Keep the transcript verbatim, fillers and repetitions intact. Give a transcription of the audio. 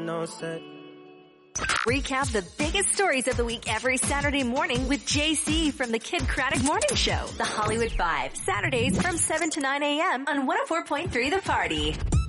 No set. Recap the biggest stories of the week every Saturday morning with J C from the Kid Craddock Morning Show. The Hollywood Five. Saturdays from seven to nine a.m. on one oh four point three The Party.